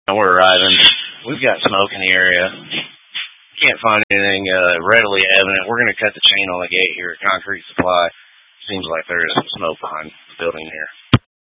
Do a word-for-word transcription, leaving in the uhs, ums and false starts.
And we're arriving. We've got smoke in the area. Can't find anything uh, readily evident. We're going to cut the chain on the gate here at Concrete Supply. Seems like there is some smoke behind the building here.